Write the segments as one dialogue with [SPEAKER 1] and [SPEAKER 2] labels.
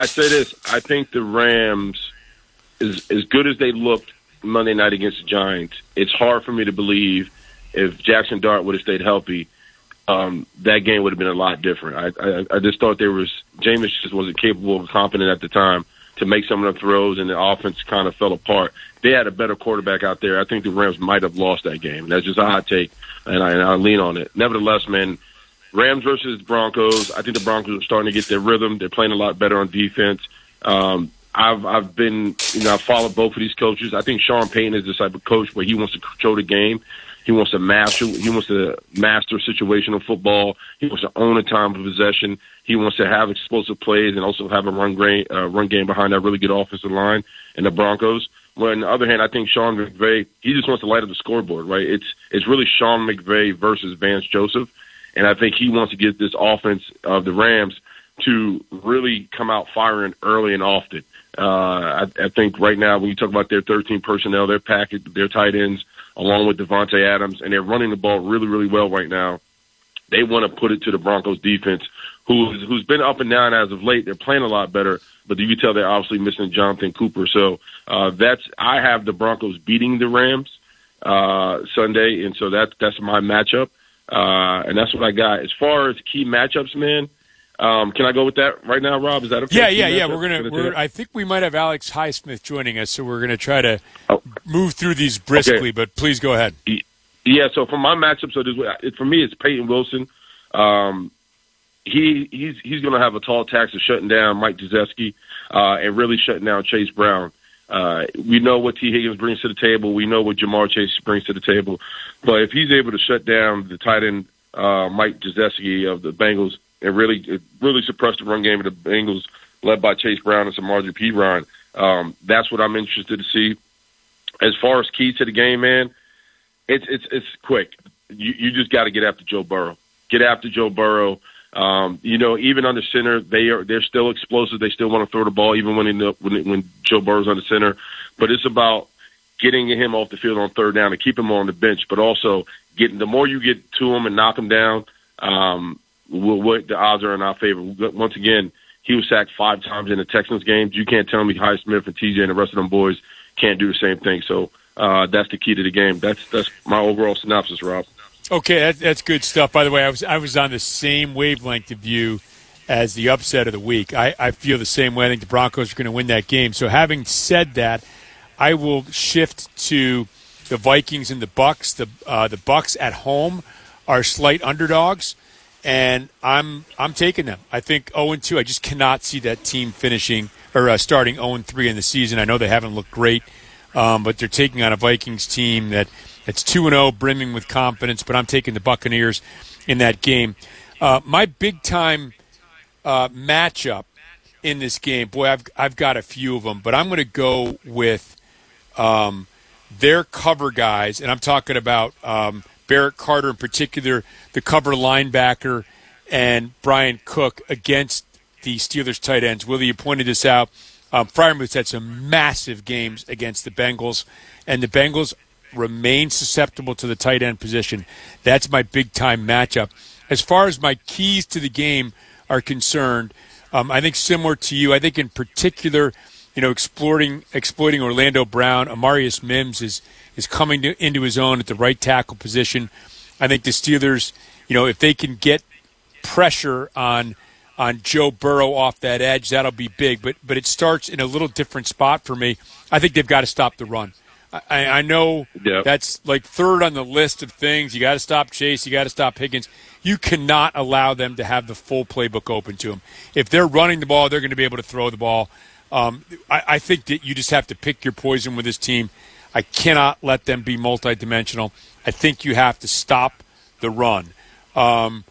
[SPEAKER 1] I say this. I think the Rams, as good as they looked Monday night against the Giants, it's hard for me to believe if Jackson Dart would have stayed healthy, that game would have been a lot different. I just thought Jameis just wasn't capable or competent at the time to make some of the throws, and the offense kind of fell apart. They had a better quarterback out there. I think the Rams might have lost that game. That's just a hot take, and I lean on it. Nevertheless, man, Rams versus Broncos. I think the Broncos are starting to get their rhythm. They're playing a lot better on defense. I've been, I've followed both of these coaches. I think Sean Payton is the type of coach where he wants to control the game. He wants to master situational football. He wants to own a time of possession. He wants to have explosive plays and also have a run game behind that really good offensive line in the Broncos. Well, on the other hand, I think Sean McVay, he just wants to light up the scoreboard, right? It's really Sean McVay versus Vance Joseph. And I think he wants to get this offense of the Rams to really come out firing early and often. I think right now when you talk about their 13 personnel, their package, their tight ends, along with Devontae Adams, and they're running the ball really, really well right now. They want to put it to the Broncos defense, who's been up and down as of late. They're playing a lot better, but you can tell they're obviously missing Jonathan Cooper. So I have the Broncos beating the Rams Sunday, and so that's my matchup. And that's what I got. As far as key matchups, man, can I go with that right now, Rob? Is that okay?
[SPEAKER 2] Yeah. I think we might have Alex Highsmith joining us, so we're going to try to move through these briskly. Okay. But please go ahead.
[SPEAKER 1] Yeah. So for my matchup, for me, it's Peyton Wilson. He's going to have a tall task of shutting down Mike Gesicki and really shutting down Chase Brown. We know what T. Higgins brings to the table. We know what Jamar Chase brings to the table. But if he's able to shut down the tight end Mike Gesicki of the Bengals and really suppress the run game of the Bengals, led by Chase Brown and Samaje Perine, that's what I'm interested to see. As far as keys to the game, man, it's quick. You just got to get after Joe Burrow. Get after Joe Burrow. Even under center, they're still explosive. They still want to throw the ball, even when Joe Burrow's under center. But it's about getting him off the field on third down and keep him on the bench. But also the more you get to him and knock him down, what the odds are in our favor. Once again, he was sacked 5 times in the Texans games. You can't tell me Highsmith and TJ and the rest of them boys can't do the same thing. So that's the key to the game. That's my overall synopsis, Rob.
[SPEAKER 2] Okay, that's good stuff. By the way, I was on the same wavelength of you as the upset of the week. I feel the same way. I think the Broncos are going to win that game. So having said that, I will shift to the Vikings and the Bucs. The Bucs at home are slight underdogs, and I'm taking them. I think 0-2. I just cannot see that team finishing or starting 0-3 in the season. I know they haven't looked great, but they're taking on a Vikings team that's 2-0, brimming with confidence. But I'm taking the Buccaneers in that game. My big time matchup in this game, boy, I've got a few of them, but I'm going to go with their cover guys, and I'm talking about Barrett Carter in particular, the cover linebacker, and Brian Cook against the Steelers tight ends. Willie, you pointed this out. Freiermuth's had some massive games against the Bengals, and the Bengals remain susceptible to the tight end position. That's my big-time matchup. As far as my keys to the game are concerned, I think similar to you, I think in particular, exploiting Orlando Brown, Amarius Mims is coming into his own at the right tackle position. I think the Steelers, if they can get pressure on Joe Burrow off that edge, that'll be big. But it starts in a little different spot for me. I think they've got to stop the run. I know that's like third on the list of things. You got to stop Chase. You got to stop Higgins. You cannot allow them to have the full playbook open to them. If they're running the ball, they're going to be able to throw the ball. I think that you just have to pick your poison with this team. I cannot let them be multidimensional. I think you have to stop the run. And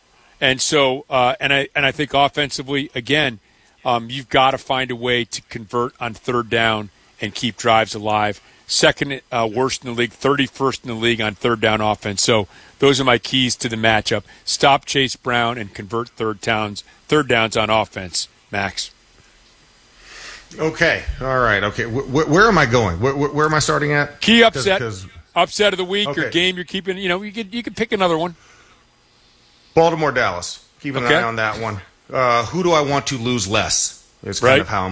[SPEAKER 2] I think offensively, again, you've got to find a way to convert on third down and keep drives alive. Second worst in the league, 31st in the league on third down offense. So those are my keys to the matchup. Stop Chase Brown and convert third downs on offense. Max.
[SPEAKER 3] Okay. All right. Okay. Where am I going? Where am I starting at?
[SPEAKER 2] Key upset. Upset of the week or game you're keeping. You could pick another one.
[SPEAKER 3] Baltimore, Dallas. Keep an eye on that one. Who do I want to lose less? It's kind
[SPEAKER 2] Right.
[SPEAKER 3] of how I'm